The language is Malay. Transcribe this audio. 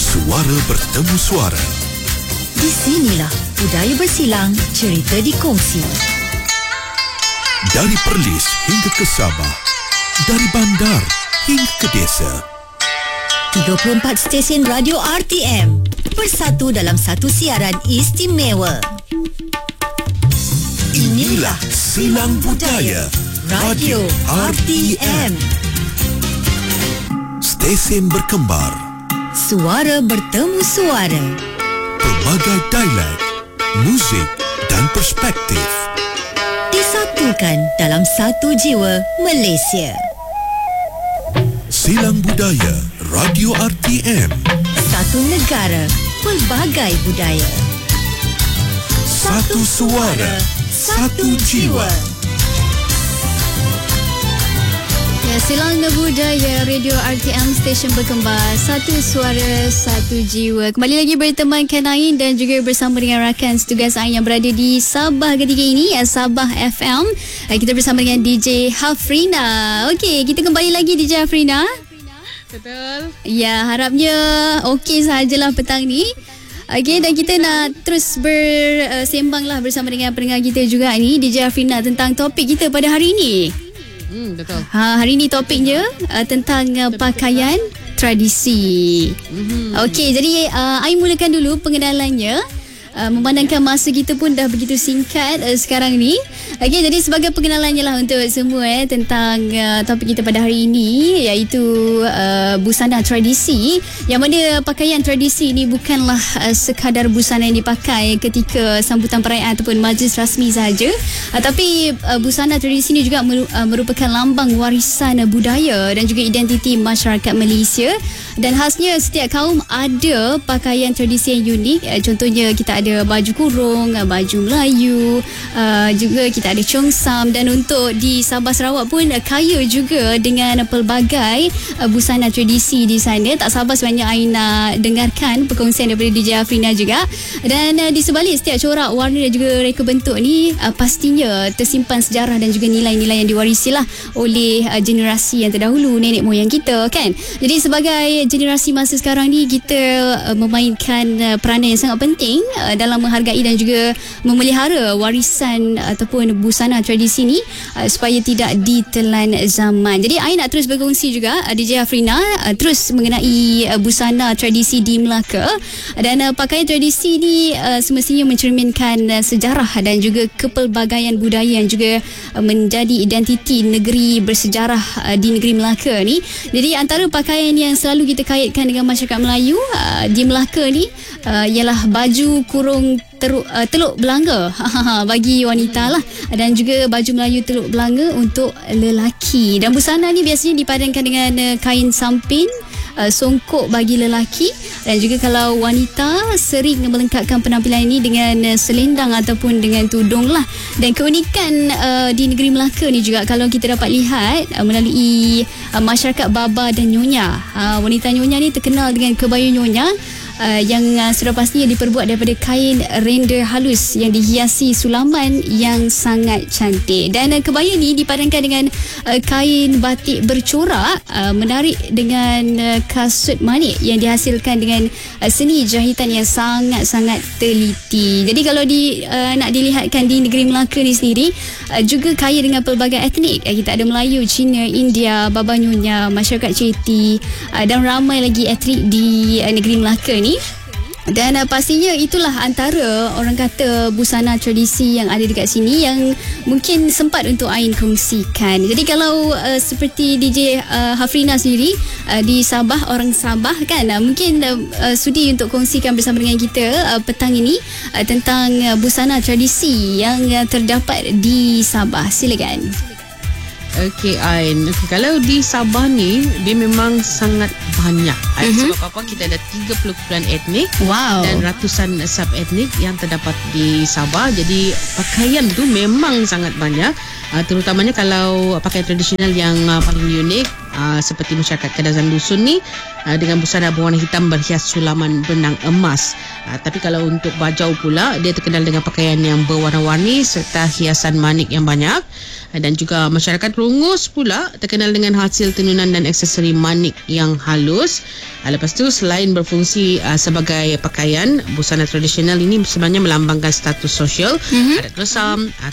Suara bertemu suara. Di sinilah budaya bersilang, cerita dikongsi. Dari Perlis hingga ke Sabah, dari bandar hingga ke desa. 34 stesen radio RTM bersatu dalam satu siaran istimewa. Inilah Silang Budaya Radio RTM. Stesen berkembar, Suara bertemu suara. pelbagai dialek, muzik dan perspektif. Disatukan dalam satu jiwa Malaysia. Silang Budaya Radio RTM. Satu negara, pelbagai budaya. Satu suara, satu jiwa. Ya, Silang Budaya Radio RTM, stesen berkembar, satu suara, satu jiwa. Kembali lagi bertemankan Ain dan juga bersama dengan rakan setugas Ain yang berada di Sabah ketika ini, Sabah FM. Kita bersama dengan DJ Hafrina. Okey, kita kembali lagi DJ Hafrina. Betul. Ya, harapnya okey sahajalah petang ni. Okey, dan kita nak terus bersembang lah bersama dengan pendengar kita juga ni, DJ Hafrina, tentang topik kita pada hari ini. Betul. Hari ni topiknya tentang pakaian tradisi. Okey, jadi Ain mulakan dulu pengenalannya. Memandangkan masa kita pun dah begitu singkat sekarang ni. Okey, jadi sebagai pengenalannya lah untuk semua tentang topik kita pada hari ini, iaitu busana tradisi. Yang mana pakaian tradisi ni bukanlah sekadar busana yang dipakai ketika sambutan perayaan ataupun majlis rasmi sahaja, tapi busana tradisi ni juga merupakan lambang warisan budaya dan juga identiti masyarakat Malaysia. Dan khasnya setiap kaum ada pakaian tradisi yang unik. Contohnya kita ada baju kurung, baju Melayu, juga kita ada congsam. Dan untuk di Sabah Sarawak pun kaya juga dengan pelbagai busana tradisi di sana. Tak sabar sebenarnya Ain nak dengarkan perkongsian daripada DJ Hafrina juga. Dan di sebalik setiap corak, warna dan juga reka bentuk ni pastinya tersimpan sejarah dan juga nilai-nilai yang diwarisilah oleh generasi yang terdahulu, nenek moyang kita kan. Jadi sebagai generasi masa sekarang ni, kita memainkan peranan yang sangat penting dalam menghargai dan juga memelihara warisan ataupun busana tradisi ni supaya tidak ditelan zaman. Jadi Ain nak terus berkongsi juga DJ Hafrina terus mengenai busana tradisi di Melaka. Dan pakaian tradisi ni semestinya mencerminkan sejarah dan juga kepelbagaian budaya yang juga menjadi identiti negeri bersejarah di negeri Melaka ni. Jadi antara pakaian yang selalu kita kaitkan dengan masyarakat Melayu di Melaka ni ialah baju kurung teluk belanga bagi wanita lah, dan juga baju Melayu teluk belanga untuk lelaki. Dan busana ni biasanya dipadankan dengan kain samping, songkok bagi lelaki, dan juga kalau wanita sering melengkapkan penampilan ini dengan selendang ataupun dengan tudung lah. Dan keunikan di negeri Melaka ni juga kalau kita dapat lihat melalui masyarakat baba dan nyonya. Wanita nyonya ni terkenal dengan kebaya nyonya yang sudah pastinya diperbuat daripada kain render halus yang dihiasi sulaman yang sangat cantik. Dan kebaya ni dipadankan dengan kain batik bercorak menarik dengan kasut manik yang dihasilkan dengan seni jahitan yang sangat-sangat teliti. Jadi kalau nak dilihatkan di negeri Melaka ni sendiri juga kaya dengan pelbagai etnik. Kita ada Melayu, Cina, India, Baba Nyonya, masyarakat Ceti, dan ramai lagi etnik di negeri Melaka ni. Dan pastinya itulah antara orang kata busana tradisi yang ada dekat sini yang mungkin sempat untuk Ain kongsikan. Jadi kalau seperti DJ Hafrina sendiri di Sabah, orang Sabah kan, mungkin sudi untuk kongsikan bersama dengan kita petang ini tentang busana tradisi yang terdapat di Sabah. Silakan. Okey Ain, kalau di Sabah ni dia memang sangat banyak. Sebab apa, kita ada 30 kumpulan etnik. Wow. Dan ratusan sub etnik yang terdapat di Sabah. Jadi pakaian tu memang sangat banyak. Terutamanya kalau pakaian tradisional yang paling unik seperti masyarakat Kadazan Dusun ni dengan busana berwarna hitam berhias sulaman benang emas. Tapi kalau untuk bajau pula, dia terkenal dengan pakaian yang berwarna-warni serta hiasan manik yang banyak. Dan juga masyarakat Rungus pula terkenal dengan hasil tenunan dan aksesori manik yang halus. Lepas tu, selain berfungsi sebagai pakaian, busana tradisional ini sebenarnya melambangkan status sosial, adat resam,